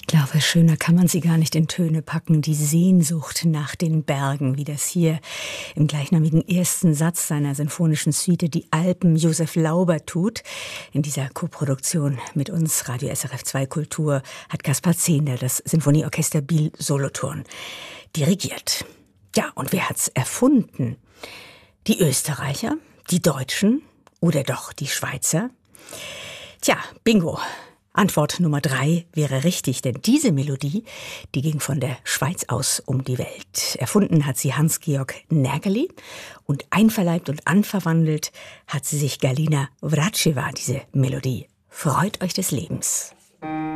Ich glaube, schöner kann man sie gar nicht in Töne packen. Die Sehnsucht nach den Bergen, wie das hier im gleichnamigen ersten Satz seiner sinfonischen Suite Die Alpen Josef Lauber tut. In dieser Koproduktion mit uns, Radio SRF 2 Kultur, hat Kaspar Zehnder das Sinfonieorchester Biel Solothurn dirigiert. Ja, und wer hat's erfunden? Die Österreicher, die Deutschen oder doch die Schweizer? Tja, bingo. Antwort Nummer 3 wäre richtig, denn diese Melodie, die ging von der Schweiz aus um die Welt. Erfunden hat sie Hans-Georg Närgeli und einverleibt und anverwandelt hat sie sich Galina Vratcheva, diese Melodie. Freut euch des Lebens.